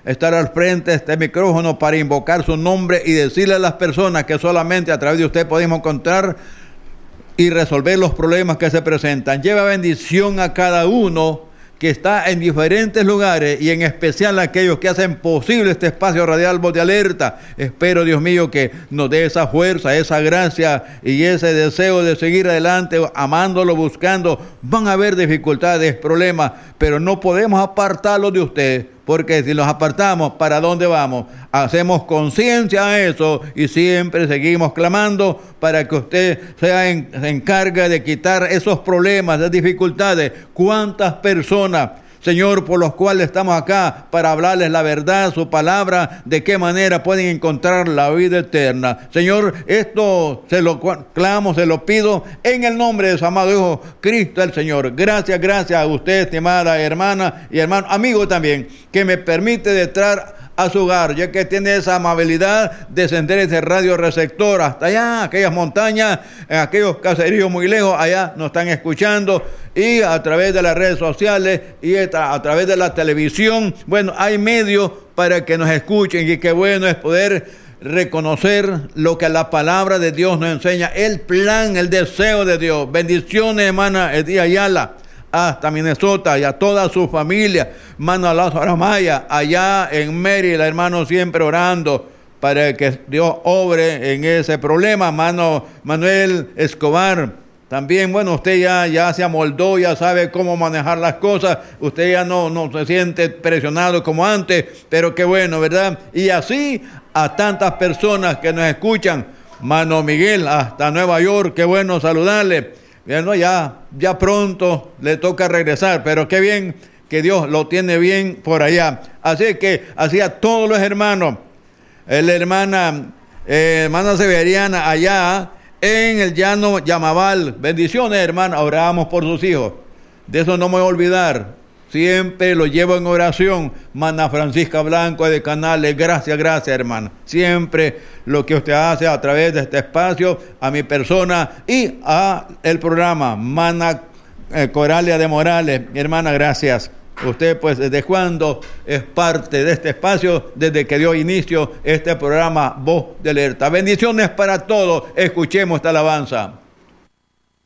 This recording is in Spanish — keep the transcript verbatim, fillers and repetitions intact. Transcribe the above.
estar al frente de este micrófono para invocar su nombre y decirle a las personas que solamente a través de usted podemos encontrar y resolver los problemas que se presentan. Lleva bendición a cada uno que está en diferentes lugares y en especial a aquellos que hacen posible este espacio radial Voz de Alerta. Espero, Dios mío, que nos dé esa fuerza, esa gracia y ese deseo de seguir adelante, amándolo, buscando. Van a haber dificultades, problemas, pero no podemos apartarlos de usted, porque si los apartamos, ¿para dónde vamos? Hacemos conciencia a eso y siempre seguimos clamando para que usted sea en, se encargue de quitar esos problemas, esas dificultades. ¿Cuántas personas, Señor, por los cuales estamos acá para hablarles la verdad, su palabra, de qué manera pueden encontrar la vida eterna? Señor, esto se lo clamo, se lo pido en el nombre de su amado Hijo Cristo el Señor. Gracias, gracias a usted, estimada hermana y hermano, amigo también, que me permite entrar a su hogar, ya que tiene esa amabilidad de encender ese radio receptor hasta allá, aquellas montañas, en aquellos caseríos muy lejos, allá nos están escuchando, y a través de las redes sociales y a través de la televisión. Bueno, hay medios para que nos escuchen, y qué bueno es poder reconocer lo que la palabra de Dios nos enseña, el plan, el deseo de Dios. Bendiciones, hermana Edith Ayala, hasta Minnesota, y a toda su familia, hermano Lázaro Maya, allá en Maryland, hermano, siempre orando para que Dios obre en ese problema. Hermano Manuel Escobar, también, bueno, usted ya, ya se amoldó, ya sabe cómo manejar las cosas, usted ya no, no se siente presionado como antes, pero qué bueno, ¿verdad? Y así a tantas personas que nos escuchan, hermano Miguel, hasta Nueva York, qué bueno saludarle. Bueno, ya, ya pronto le toca regresar, pero qué bien que Dios lo tiene bien por allá. Así que, así a todos los hermanos, la hermana, eh, hermana Severiana allá en el llano Yamabal. Bendiciones, hermana, oramos por sus hijos. De eso no me voy a olvidar. Siempre lo llevo en oración. Mana Francisca Blanco de Canales, gracias, gracias, hermana. Siempre lo que usted hace a través de este espacio, a mi persona y a el programa. Mana eh, Coralia de Morales, mi hermana, gracias. Usted, pues, ¿desde cuándo es parte de este espacio? Desde que dio inicio este programa Voz de Alerta. Bendiciones para todos. Escuchemos esta alabanza.